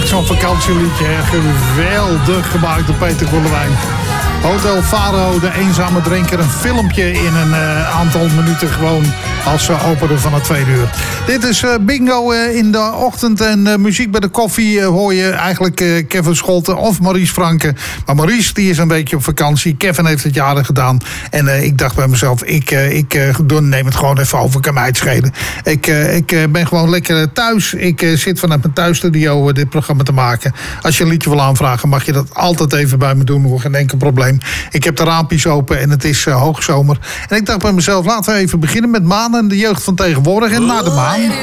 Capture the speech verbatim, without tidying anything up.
zo'n vakantieliedje. Hè? Geweldig gemaakt door Peter Koelewijn. Hotel Faro, de eenzame drinker. Een filmpje in een uh, aantal minuten gewoon als uh, opener van het tweede uur. Dit is uh, bingo uh, in de ochtend en uh, muziek bij de koffie uh, hoor je eigenlijk uh, Kevin Scholten of Maurice Franke. Maar Maurice die is een beetje op vakantie. Kevin heeft het jaren gedaan. En uh, ik dacht bij mezelf, ik, uh, ik uh, neem het gewoon even over, kan mij het schelen. Ik, uh, ik uh, ben gewoon lekker thuis. Ik uh, zit vanuit mijn thuisstudio uh, dit programma te maken. Als je een liedje wil aanvragen, mag je dat altijd even bij me doen. Hoor, geen enkel probleem. Ik heb de raampjes open en het is uh, hoogzomer. En ik dacht bij mezelf, laten we even beginnen met Maan en de jeugd van tegenwoordig. En na de Maan...